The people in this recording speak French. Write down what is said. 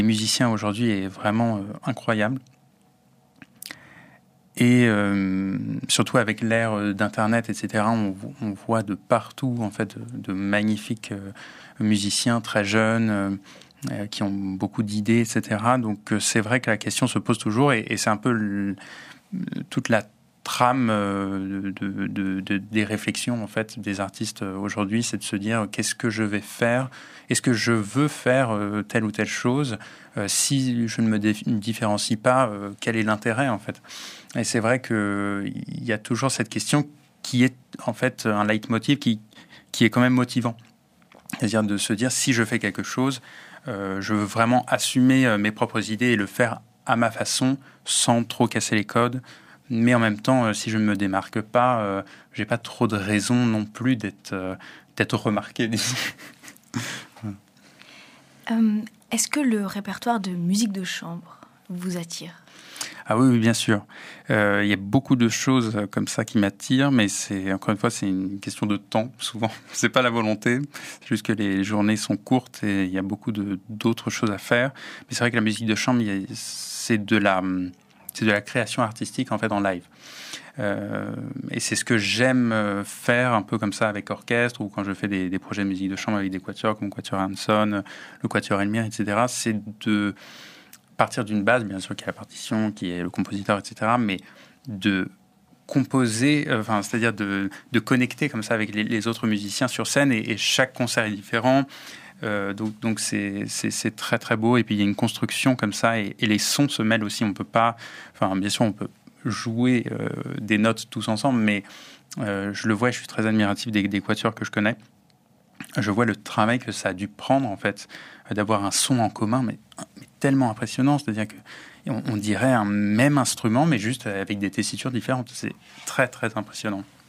Les musiciens aujourd'hui est vraiment incroyable. Et surtout avec l'ère d'Internet, etc., on voit de partout en fait de magnifiques musiciens très jeunes qui ont beaucoup d'idées, etc. Donc c'est vrai que la question se pose toujours et c'est un peu toute la trame des réflexions en fait des artistes aujourd'hui, c'est de se dire qu'est-ce que je vais faire, est-ce que je veux faire telle ou telle chose, si je ne me différencie pas, quel est l'intérêt en fait. Et c'est vrai qu'il y a toujours cette question qui est en fait un leitmotiv qui est quand même motivant, c'est-à-dire de se dire si je fais quelque chose, je veux vraiment assumer mes propres idées et le faire à ma façon sans trop casser les codes. Mais en même temps, si je ne me démarque pas, j'ai pas trop de raison non plus d'être remarqué. Est-ce que le répertoire de musique de chambre vous attire ? Ah oui, bien sûr. Il y a beaucoup de choses comme ça qui m'attirent, mais encore une fois, c'est une question de temps, souvent. C'est pas la volonté, c'est juste que les journées sont courtes et il y a beaucoup d'autres choses à faire. Mais c'est vrai que la musique de chambre, c'est de la création artistique en fait en live. Et c'est ce que j'aime faire un peu comme ça avec orchestre ou quand je fais des projets de musique de chambre avec des quatuors comme Quatuor Hanson, le Quatuor Elmire, etc. C'est de partir d'une base, bien sûr, qui est la partition, qui est le compositeur, etc., mais de composer, c'est-à-dire de connecter comme ça avec les autres musiciens sur scène et chaque concert est différent. Donc c'est très très beau et puis il y a une construction comme ça et les sons se mêlent aussi. On peut pas, bien sûr on peut jouer des notes tous ensemble, mais je le vois, je suis très admiratif des quatuors que je connais. Je vois le travail que ça a dû prendre en fait d'avoir un son en commun, mais tellement impressionnant, c'est-à-dire que on dirait un même instrument, mais juste avec des tessitures différentes. C'est très très impressionnant.